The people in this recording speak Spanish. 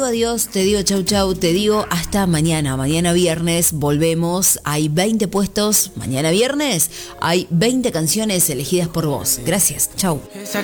digo adiós, te digo chau chau, te digo hasta mañana. Mañana viernes volvemos. Hay 20 puestos. Mañana viernes hay 20 canciones elegidas por vos. Gracias. Chau.